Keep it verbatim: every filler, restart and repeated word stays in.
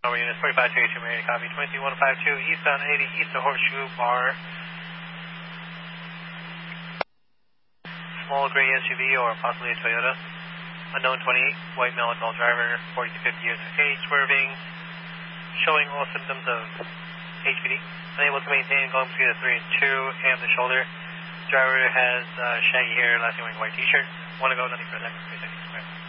Number units forty-five two eighty-two, Mary, copy. twenty-one fifty-two, eastbound eighty, east of Horseshoe Bar. Small gray S U V or possibly a Toyota. Unknown twenty-eight, white male adult driver, forty to fifty years of age, swerving, showing all symptoms of H P D. Unable to maintain, going between the three and two and the shoulder. Driver has uh, shaggy hair, last name wearing white t-shirt. Want to go, nothing further.